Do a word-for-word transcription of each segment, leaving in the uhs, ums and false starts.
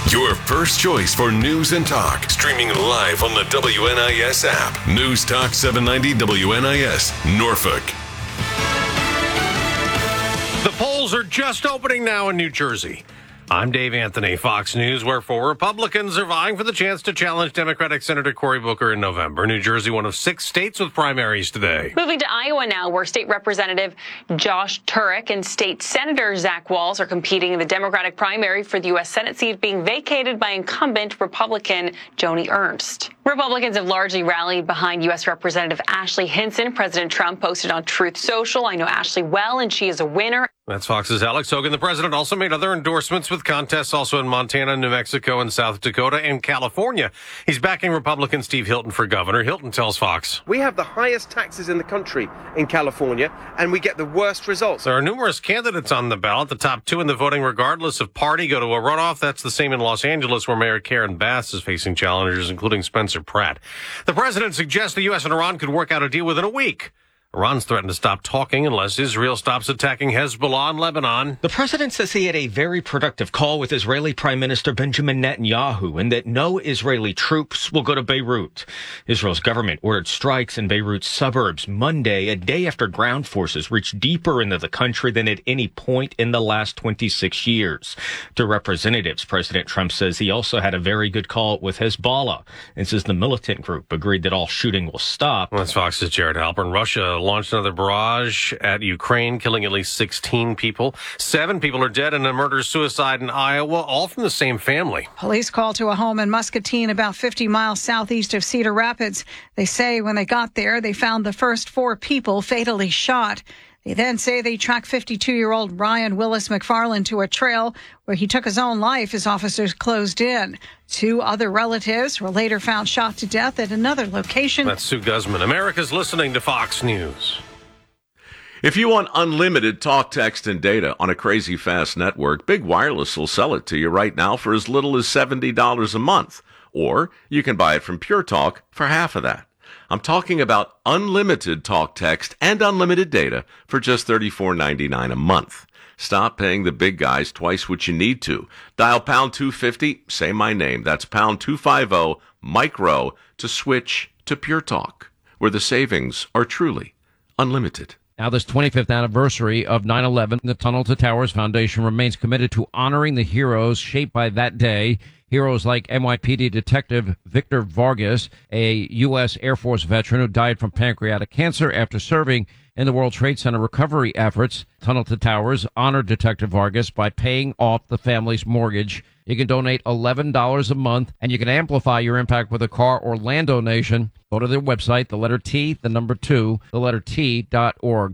Your first choice for news and talk. Streaming live on the W N I S app. News Talk seven ninety W N I S, Norfolk. The polls are just opening now in New Jersey. I'm Dave Anthony, Fox News, where four Republicans are vying for the chance to challenge Democratic Senator Cory Booker in November. New Jersey, one of six states with primaries today. Moving to Iowa now, where State Representative Josh Turek and State Senator Zach Walz are competing in the Democratic primary for the U S Senate seat being vacated by incumbent Republican Joni Ernst. Republicans have largely rallied behind U S Representative Ashley Hinson. President Trump posted on Truth Social, "I know Ashley well, and she is a winner." That's Fox's Alex Hogan. The president also made other endorsements with contests also in Montana, New Mexico, and South Dakota and California. He's backing Republican Steve Hilton for governor. Hilton tells Fox. We have the highest taxes in the country in California, and we get the worst results. There are numerous candidates on the ballot. The top two in the voting, regardless of party, go to a runoff. That's the same in Los Angeles, where Mayor Karen Bass is facing challengers, including Spencer Pratt. The president suggests the U S and Iran could work out a deal within a week. Iran's threatened to stop talking unless Israel stops attacking Hezbollah in Lebanon. The president says he had a very productive call with Israeli Prime Minister Benjamin Netanyahu and that no Israeli troops will go to Beirut. Israel's government ordered strikes in Beirut's suburbs Monday, a day after ground forces reached deeper into the country than at any point in the last twenty-six years. To representatives, President Trump says he also had a very good call with Hezbollah and says the militant group agreed that all shooting will stop. Well, that's Fox's Jared Halpern. Russia launched another barrage at Ukraine, killing at least sixteen people. Seven people are dead in a murder-suicide in Iowa, all from the same family. Police called to a home in Muscatine, about fifty miles southeast of Cedar Rapids. They say when they got there, they found the first four people fatally shot. They then say they tracked fifty-two-year-old Ryan Willis McFarland to a trail where he took his own life as officers closed in. Two other relatives were later found shot to death at another location. That's Sue Guzman. America's listening to Fox News. If you want unlimited talk, text, and data on a crazy fast network, Big Wireless will sell it to you right now for as little as seventy dollars a month. Or you can buy it from Pure Talk for half of that. I'm talking about unlimited talk, text, and unlimited data for just thirty-four ninety-nine a month. Stop paying the big guys twice what you need to. Dial pound two fifty, say my name. That's pound two fifty, micro, to switch to Pure Talk, where the savings are truly unlimited. Now, this twenty-fifth anniversary of nine eleven, the Tunnel to Towers Foundation remains committed to honoring the heroes shaped by that day. Heroes like N Y P D Detective Victor Vargas, a U S Air Force veteran who died from pancreatic cancer after serving in the World Trade Center recovery efforts. Tunnel to Towers honored Detective Vargas by paying off the family's mortgage. You can donate eleven dollars a month, and you can amplify your impact with a car or land donation. Go to their website, the letter T, the number two, the letter T dot org.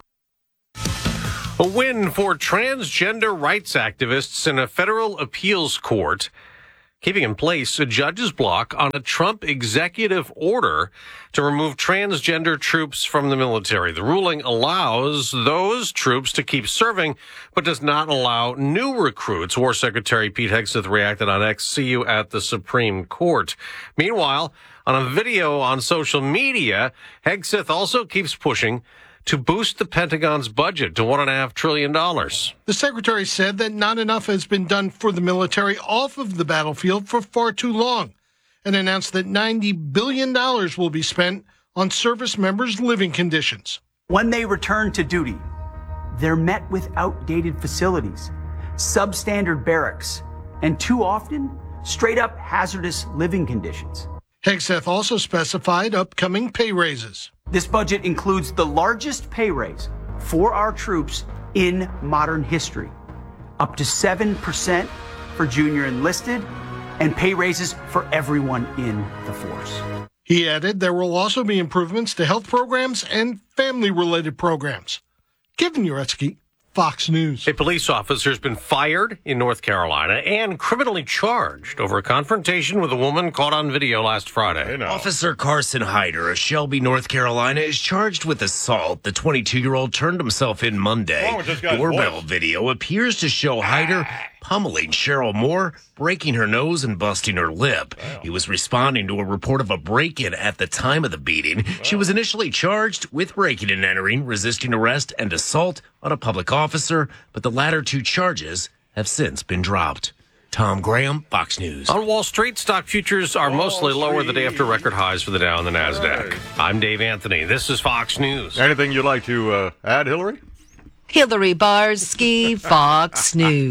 A win for transgender rights activists in a federal appeals court, keeping in place a judge's block on a Trump executive order to remove transgender troops from the military. The ruling allows those troops to keep serving, but does not allow new recruits. War Secretary Pete Hegseth reacted on X. See you at the Supreme Court. Meanwhile, on a video on social media, Hegseth also keeps pushing to boost the Pentagon's budget to one point five trillion dollars. The secretary said that not enough has been done for the military off of the battlefield for far too long, and announced that ninety billion dollars will be spent on service members' living conditions. When they return to duty, they're met with outdated facilities, substandard barracks, and too often, straight-up hazardous living conditions. Hegseth also specified upcoming pay raises. This budget includes the largest pay raise for our troops in modern history, up to seven percent for junior enlisted, and pay raises for everyone in the force. He added there will also be improvements to health programs and family-related programs. Kevin Uretsky, Fox News. A police officer has been fired in North Carolina and criminally charged over a confrontation with a woman caught on video last Friday. Officer Carson Hyder of Shelby, North Carolina, is charged with assault. The twenty-two-year-old turned himself in Monday. Doorbell video appears to show Hyder pummeling Cheryl Moore, breaking her nose and busting her lip. Wow. He was responding to a report of a break-in at the time of the beating. Wow. She was initially charged with breaking and entering, resisting arrest, and assault on a public officer, but the latter two charges have since been dropped. Tom Graham, Fox News. On Wall Street, stock futures are mostly lower the day after record highs for the Dow and the NASDAQ. I'm Dave Anthony. This is Fox News. Anything you'd like to uh, add, Hillary? Hillary Barsky, Fox News.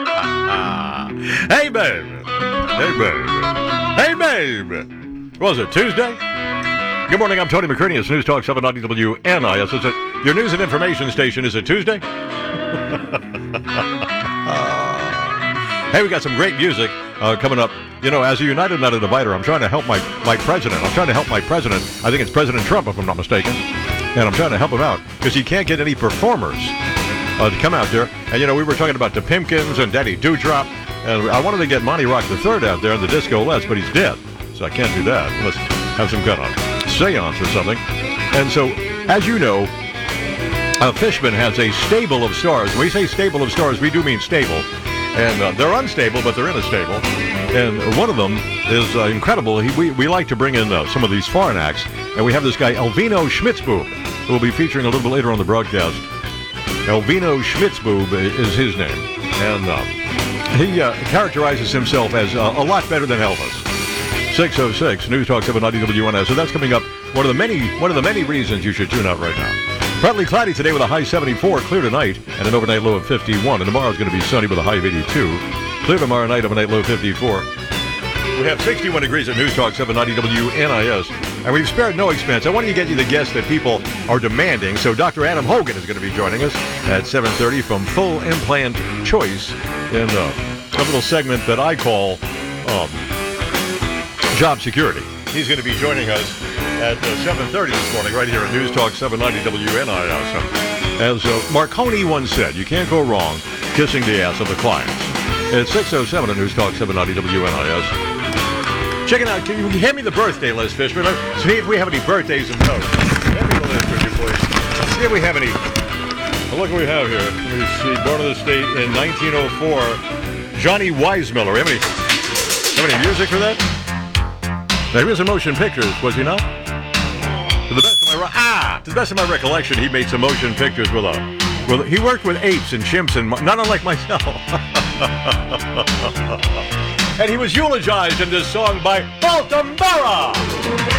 Hey, babe. Hey, babe. Hey, babe. Was it Tuesday? Good morning. I'm Tony McCurney. It's News Talk seven ninety W N I S. Is it your news and information station? Is it Tuesday? Hey, we got some great music uh, coming up. You know, as a united, not a divider, I'm trying to help my, my president. I'm trying to help my president. I think it's President Trump, if I'm not mistaken. And I'm trying to help him out because he can't get any performers uh, to come out there. And, you know, we were talking about the Pimpkins and Daddy Dewdrop. And I wanted to get Monty Rock the Third out there in the Disco Les, but he's dead. So I can't do that unless have some kind of seance or something. And so, as you know, uh, Fishman has a stable of stars. When we say stable of stars, we do mean stable. And uh, they're unstable, but they're in a stable. And one of them is uh, incredible. He, we, we like to bring in uh, some of these foreign acts. And we have this guy, Elvino Schmitzbub, who will be featuring a little bit later on the broadcast. Elvino Schmitzbub is his name. And uh, he uh, characterizes himself as uh, a lot better than Elvis. six oh six, News Talk seven ninety W N S. So that's coming up. One of the many, one of the many reasons you should tune out right now. Partly cloudy today with a high seventy-four, clear tonight, and an overnight low of fifty-one. And tomorrow's going to be sunny with a high of eighty-two. Clear tomorrow night, overnight low of fifty-four. We have sixty-one degrees at News Talk seven ninety W N I S. And we've spared no expense. I wanted to get you the guests that people are demanding. So Doctor Adam Hogan is going to be joining us at seven thirty from Full Implant Choice in uh, a little segment that I call um, Job Security. He's going to be joining us at uh, seven thirty this morning right here at News Talk seven ninety W N I S. As uh, Marconi once said, you can't go wrong kissing the ass of the clients. It's six oh seven at News Talk seven ninety W N I S. Check it out. Can you hand me the birthday list, Fishman? Let's see if we have any birthdays of note. Hand me the list, would you please? Let's see if we have any. Well, look what we have here. Let me see. Born in the state in nineteen oh four. Johnny Weissmuller. Have any, have any music for that? Now, he was in motion pictures, was he not? To the best of my ah, to the best of my recollection, he made some motion pictures with a. Well, he worked with apes and chimps and not unlike myself. And he was eulogized in this song by Baltimore.